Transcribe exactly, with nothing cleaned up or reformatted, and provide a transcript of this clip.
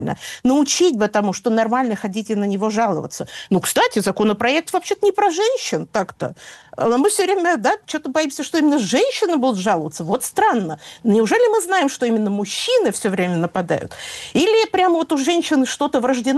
Научить бы тому, что нормально ходить и на него жаловаться. Ну, кстати, законопроект вообще-то не про женщин так-то. А мы все время, да, что-то боимся, что именно женщины будут жаловаться. Вот странно. Неужели мы знаем, что именно мужчины все время нападают? Или прямо вот у женщины что-то врождено?